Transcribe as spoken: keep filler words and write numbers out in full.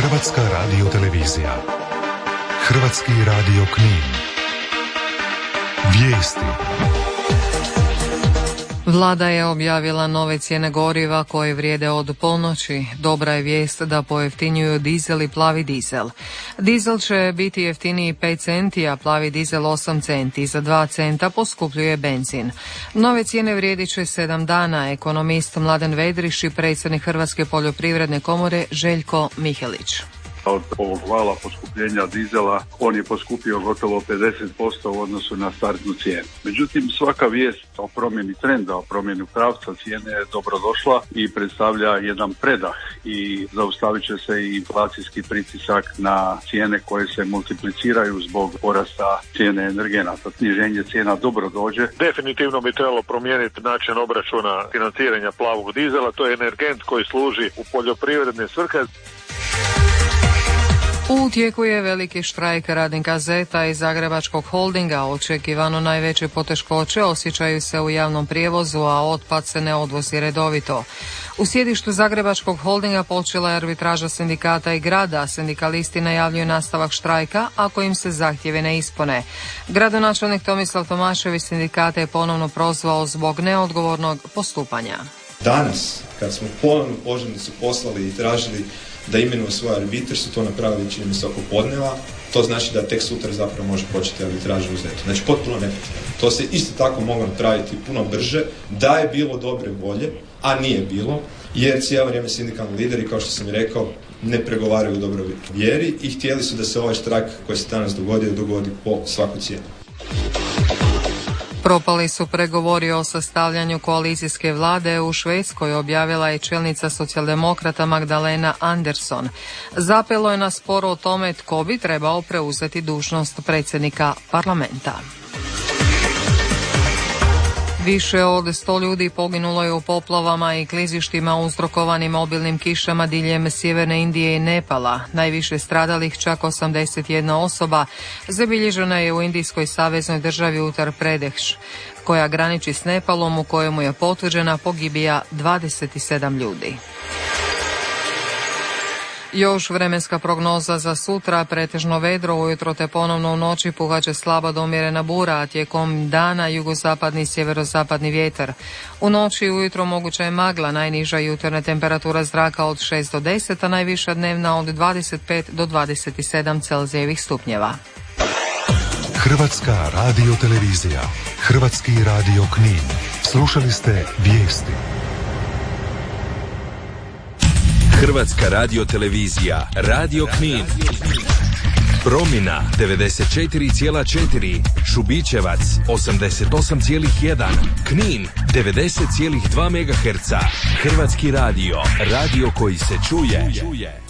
Hrvatska radiotelevizija. Hrvatski radio Knin. Vijesti. Vlada je objavila nove cijene goriva koje vrijede od ponoći. Dobra je vijest da pojeftinjuju dizel i plavi dizel. Dizel će biti jeftiniji pet centi, a plavi dizel osam centi. Za dva centa poskupljuje benzin. Nove cijene vrijedit će sedam dana. Ekonomist Mladen Vedriš i predsjednik Hrvatske poljoprivredne komore Željko Mihelić. Od ovog vala poskupljenja dizela on je poskupio gotovo pedeset posto u odnosu na startnu cijenu. Međutim, svaka vijest o promjeni trenda, o promjeni pravca cijene je dobrodošla i predstavlja jedan predah i zaustavit će se i inflacijski pritisak na cijene koje se multipliciraju zbog porasta cijene energenata. Sniženje cijena dobro dođe. Definitivno bi trebalo promijeniti način obračuna financiranja plavog dizela. To je energent koji služi u poljoprivredne svrhe. U tijeku je veliki štrajk radnika Zeta i Zagrebačkog holdinga. Očekivano najveće poteškoće osjećaju se u javnom prijevozu, a otpad se ne odvozi redovito. U sjedištu Zagrebačkog holdinga počela je arbitraža sindikata i grada. Sindikalisti najavljuju nastavak štrajka ako im se zahtjeve ne ispune. Gradonačelnik Tomislav Tomašević sindikate je ponovno prozvao zbog neodgovornog postupanja. Danas, kad smo ponovno požurnicu poslali i tražili da imenuju svoj arbitr, su to napravili čini mi se oko podneva, to znači da tek sutra zapravo može početi arbitraža u Zetu. Znači potpuno nepotrebno. To se isto tako moglo napraviti puno brže, da je bilo dobre volje, a nije bilo, jer cijelo vrijeme sindikalni lideri, kao što sam i rekao, ne pregovaraju u dobroj vjeri i htjeli su da se ovaj štrajk koji se danas dogodio, dogodi po svaku cijenu. Propali su pregovori o sastavljanju koalicijske vlade u Švedskoj, objavila je čelnica socijaldemokrata Magdalena Andersson. Zapelo je na spor o tome tko bi trebao preuzeti dužnost predsjednika parlamenta. Više od sto ljudi poginulo je u poplavama i klizištima uzrokovanim obilnim kišama diljem sjeverne Indije i Nepala. Najviše stradalih, čak osamdeset jedna osoba, zabilježena je u indijskoj saveznoj državi Uttar Pradesh, koja graniči s Nepalom, u kojemu je potvrđena pogibija dvadeset sedam ljudi. Još vremenska prognoza za sutra, pretežno vedro ujutro te ponovno u noći puhaće slaba do umjerena bura, a tijekom dana jugozapadni i sjeverozapadni vjetar. U noći i ujutro moguća je magla, najniža jutarnja temperatura zraka od šest do deset, a najviša dnevna od dvadeset pet do dvadeset sedam Celzijevih stupnjeva. Hrvatska radiotelevizija, Hrvatski radio Knin. Slušali ste vijesti. Hrvatska radiotelevizija, Radio Knin. Promina devedeset četiri zarez četiri, Šubićevac osamdeset osam zarez jedan, Knin devedeset zarez dva megaherca. Hrvatski radio, radio koji se čuje.